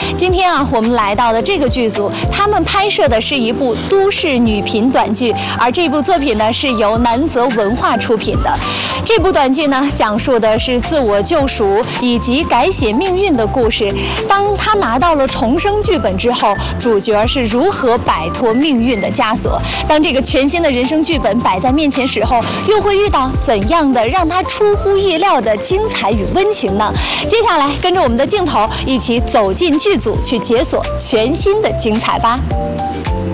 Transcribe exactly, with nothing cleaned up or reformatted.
今天啊，我们来到的这个剧组，他们拍摄的是一部都市女频短剧，而这部作品呢是由南泽文化出品的。这部短剧呢，讲述的是自我救赎以及改写命运的故事。当他拿到了重生剧本之后，主角是如何摆脱命运的枷锁？当这个全新的人生剧本摆在面前时候，又会遇到怎样的让他出乎意料的精彩与温情呢？接下来跟着我们的镜头一起走进剧组，去解锁全新的精彩吧。